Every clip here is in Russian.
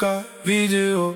Видео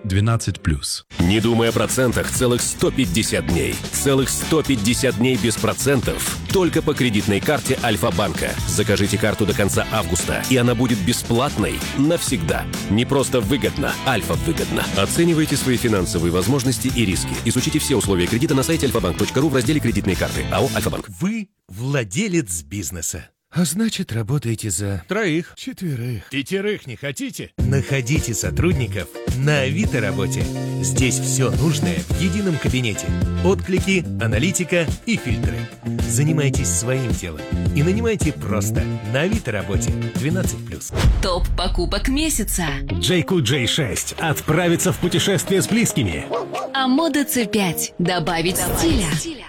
12+. Не думай о процентах целых 150 дней. Целых 150 дней без процентов. Только по кредитной карте Альфа-банка. Закажите карту до конца августа, и она будет бесплатной навсегда. Не просто выгодно, Альфа-выгодно. Оценивайте свои финансовые возможности и риски. Изучите все условия кредита на сайте alfabank.ru в разделе «Кредитные карты». АО «Альфа-банк». Вы владелец бизнеса. А значит, работаете за 3, 4, 5 не хотите? Находите сотрудников на Авито работе. Здесь все нужное в едином кабинете. Отклики, аналитика и фильтры. Занимайтесь своим делом и нанимайте просто на Авито работе 12+. Топ покупок месяца. JQ J6 отправиться в путешествие с близкими. Амода C5 добавить стиля.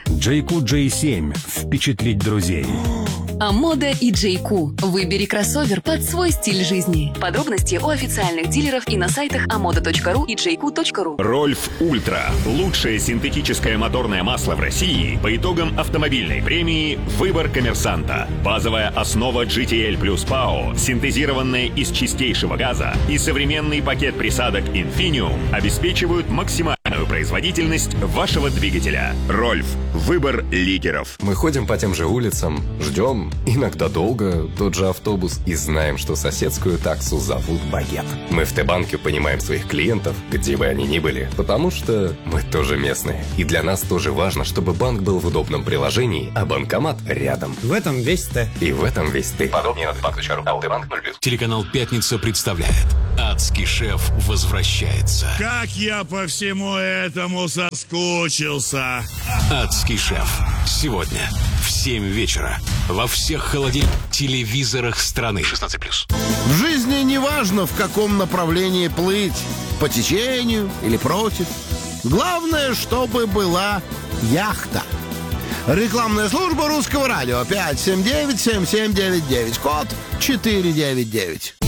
JQ J7 впечатлить друзей. Амода и JQ. Выбери кроссовер под свой стиль жизни. Подробности у официальных дилеров и на сайтах amoda.ru и jq.ru. Рольф Ультра. Лучшее синтетическое моторное масло в России по итогам автомобильной премии «Выбор коммерсанта». Базовая основа GTL плюс ПАО, синтезированная из чистейшего газа, и современный пакет присадок Infinium обеспечивают максимальную производительность вашего двигателя. Рольф. Выбор лидеров. Мы ходим по тем же улицам, ждем, иногда долго, тот же автобус, и знаем, что соседскую таксу зовут Багет. Мы в Т-банке понимаем своих клиентов, где бы они ни были, потому что мы тоже местные. И для нас тоже важно, чтобы банк был в удобном приложении, а банкомат рядом. В этом весь Т. И в этом весь ты. Подробнее на tbank.ru. АО Т-банк 0+. Телеканал «Пятница» представляет «Адский шеф возвращается». Как я по всему этому соскучился. «Адский шеф». Сегодня в 7 вечера во всех телевизорах страны. 16+. В жизни не важно, в каком направлении плыть, по течению или против. Главное, чтобы была яхта. Рекламная служба Русского радио 579-7799, код 499.